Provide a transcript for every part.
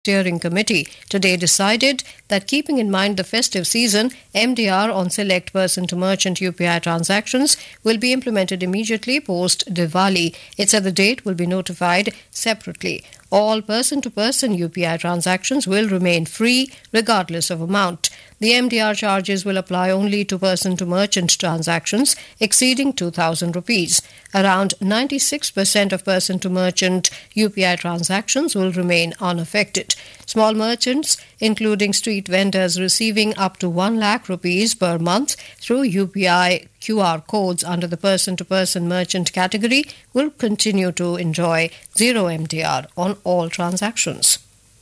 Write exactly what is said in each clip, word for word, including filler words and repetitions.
Steering Committee today decided that keeping in mind the festive season, M D R on select person-to-merchant U P I transactions will be implemented immediately post-Diwali. It said the date will be notified separately. All person-to-person U P I transactions will remain free regardless of amount. The M D R charges will apply only to person-to-merchant transactions exceeding two thousand rupees. Around ninety-six percent of person-to-merchant U P I transactions will remain unaffected. Small merchants, including street vendors receiving up to one lakh rupees per month through U P I Q R codes under the person-to-person merchant category, will continue to enjoy zero M D R on all transactions.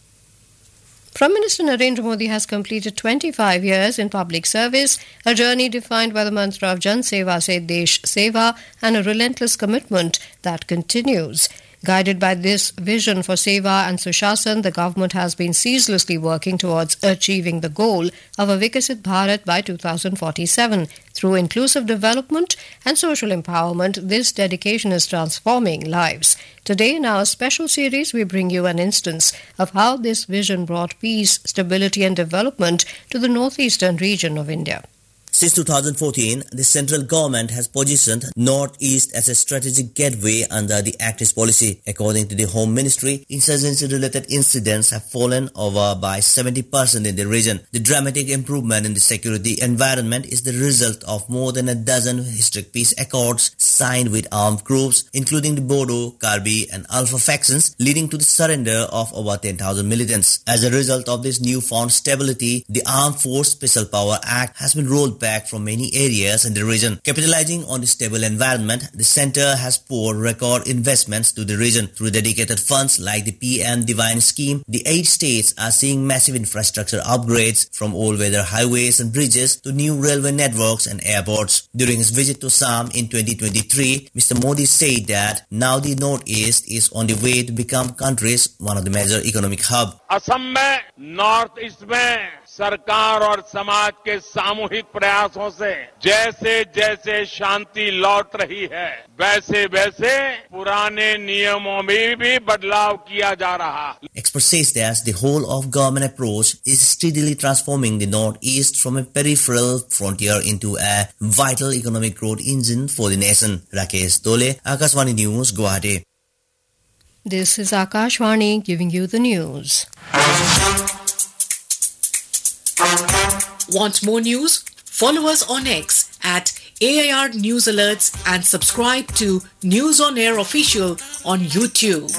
Prime Minister Narendra Modi has completed twenty-five years in public service, a journey defined by the mantra of Jan Seva se Desh Seva and a relentless commitment that continues. Guided by this vision for Seva and Sushasana, the government has been ceaselessly working towards achieving the goal of a Viksit Bharat by two thousand forty-seven. Through inclusive development and social empowerment, this dedication is transforming lives. Today, in our special series, we bring you an instance of how this vision brought peace, stability and development to the northeastern region of India. Since two thousand fourteen, the central government has positioned North-East as a strategic gateway under the Act East policy. According to the Home Ministry, insurgency-related incidents have fallen over by seventy percent in the region. The dramatic improvement in the security environment is the result of more than a dozen historic peace accords signed with armed groups, including the Bodo, Karbi and Alpha factions, leading to the surrender of over ten thousand militants. As a result of this newfound stability, the Armed Force Special Power Act has been rolled back from many areas in the region. Capitalizing on the stable environment, the centre has poured record investments to the region. Through dedicated funds like the P M Divine scheme, the eight states are seeing massive infrastructure upgrades from all-weather highways and bridges to new railway networks and airports. During his visit to Assam in twenty twenty-three, Mister Modi said that now the North-East is on the way to become country's one of the major economic hub. Assam में north east में सरकार और समाज के सामूहिक प्रयासों से जैसे जैसे शांति लौट रही है, वैसे वैसे पुराने नियमों में भी बदलाव किया जा रहा है. Expert says that the whole of government approach is steadily transforming the North-East from a peripheral frontier into a vital economic growth engine for the nation. Rakesh Dole, Akashvani News, Guwahati. This is Akashvani giving you the news. Want more news? Follow us on X at A I R News Alerts and subscribe to News on Air Official on YouTube.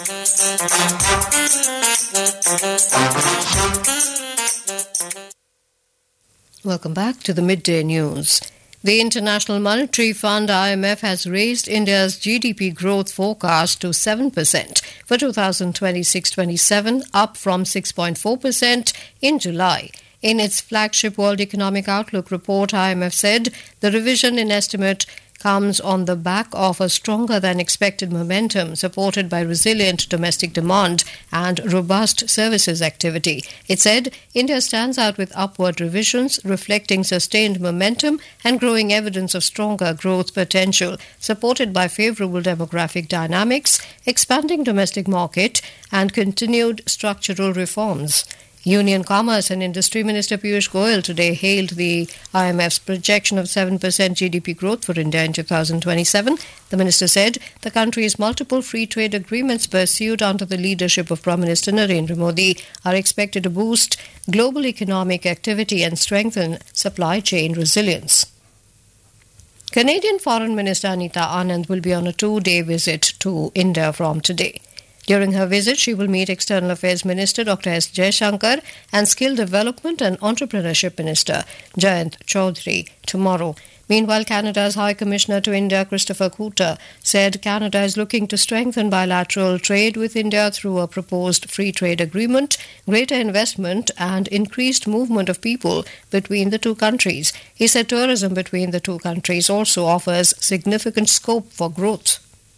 Welcome back to the Midday News. The International Monetary Fund I M F has raised India's G D P growth forecast to seven percent for two thousand twenty-six twenty-seven, up from six point four percent in July. In its flagship World Economic Outlook report, I M F said the revision in estimate comes on the back of a stronger than expected momentum supported by resilient domestic demand and robust services activity. It said India stands out with upward revisions reflecting sustained momentum and growing evidence of stronger growth potential supported by favourable demographic dynamics, expanding domestic market and continued structural reforms. Union Commerce and Industry Minister Piyush Goyal today hailed the I M F's projection of seven percent G D P growth for India in two thousand twenty-seven. The minister said the country's multiple free trade agreements pursued under the leadership of Prime Minister Narendra Modi are expected to boost global economic activity and strengthen supply chain resilience. Canadian Foreign Minister Anita Anand will be on a two-day visit to India from today. During her visit, she will meet External Affairs Minister Doctor S. Jaishankar and Skill Development and Entrepreneurship Minister Jayant Chaudhary tomorrow. Meanwhile, Canada's High Commissioner to India, Christopher Cooter, said Canada is looking to strengthen bilateral trade with India through a proposed free trade agreement, greater investment and increased movement of people between the two countries. He said tourism between the two countries also offers significant scope for growth.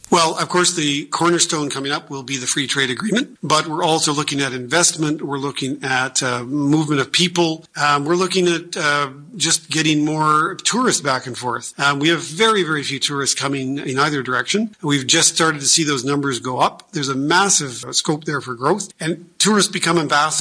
Well, of course, the cornerstone coming up will be the free trade agreement, but we're also looking at investment. We're looking at uh, movement of people. Um, we're looking at uh, just getting more tourists back and forth. Um, we have very, very few tourists coming in either direction. We've just started to see those numbers go up. There's a massive scope there for growth, and tourists become ambassadors.